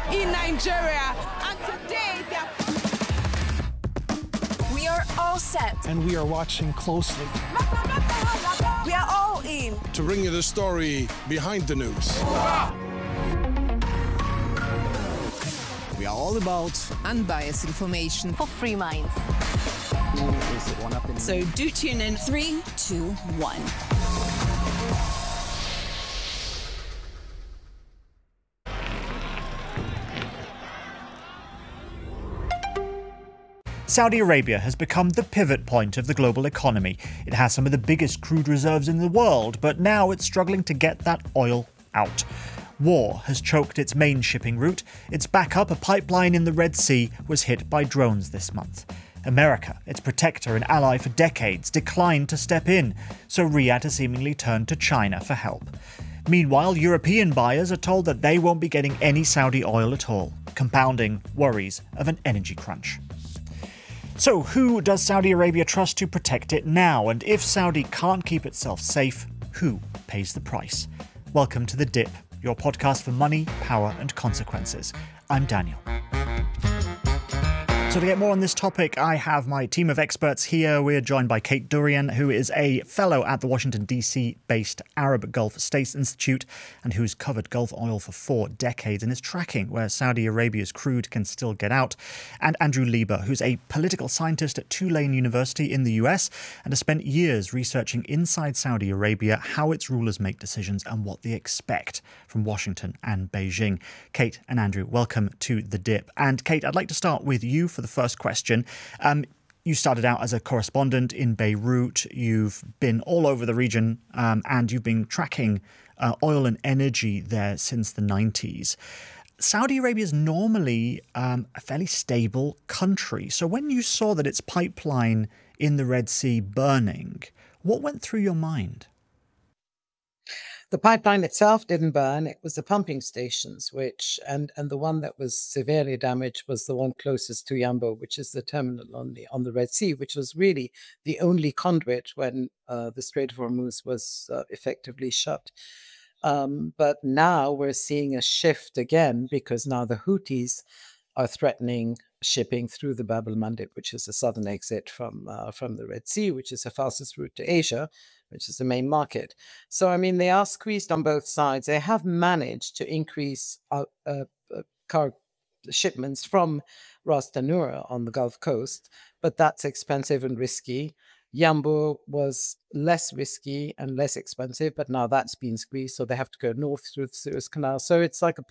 in Nigeria. And today, we are all set. And we are watching closely. We are all in to bring you the story behind the news. We are all about unbiased information for free minds. So do tune in. 3, 2, 1. Saudi Arabia has become the pivot point of the global economy. It has some of the biggest crude reserves in the world, but now it's struggling to get that oil out. War has choked its main shipping route. Its backup, a pipeline in the Red Sea, was hit by drones this month. America, its protector and ally for decades, declined to step in, so Riyadh has seemingly turned to China for help. Meanwhile, European buyers are told that they won't be getting any Saudi oil at all, compounding worries of an energy crunch. So, who does Saudi Arabia trust to protect it now? And if Saudi can't keep itself safe, who pays the price? Welcome to The Dip, your podcast for money, power, and consequences. I'm Daniel. So to get more on this topic, I have my team of experts here. We're joined by Kate Durian, who is a fellow at the Washington, D.C.-based Arab Gulf States Institute and who's covered Gulf oil for 4 decades and is tracking where Saudi Arabia's crude can still get out. And Andrew Lieber, who's a political scientist at Tulane University in the US and has spent years researching inside Saudi Arabia how its rulers make decisions and what they expect from Washington and Beijing. Kate and Andrew, welcome to The Dip. And Kate, I'd like to start with you for the first question. You started out as a correspondent in Beirut. You've been all over the region and you've been tracking oil and energy there since the 90s. Saudi Arabia is normally a fairly stable country. So when you saw that its pipeline in the Red Sea burning, what went through your mind? The pipeline itself didn't burn. It was the pumping stations, and the one that was severely damaged was the one closest to Yanbu, which is the terminal on the Red Sea, which was really the only conduit when the Strait of Hormuz was effectively shut. But now we're seeing a shift again because now the Houthis are threatening shipping through the Bab el-Mandeb, which is the southern exit from the Red Sea, which is the fastest route to Asia, which is the main market. So, I mean, they are squeezed on both sides. They have managed to increase car shipments from Ras Tanura on the Gulf Coast, but that's expensive and risky. Yanbu was less risky and less expensive, but now that's been squeezed, so they have to go north through the Suez Canal. So it's like a